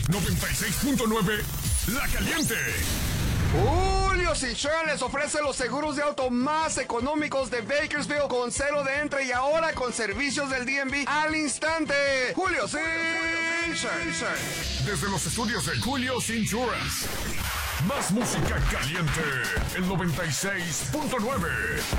96.9 La Caliente. Julio Cichón les ofrece los seguros de auto más económicos de Bakersfield con cero de entre y ahora con servicios del DMV al instante. Julio Cichón. Desde los estudios de Julio's Insurance. Más música caliente. El 96.9.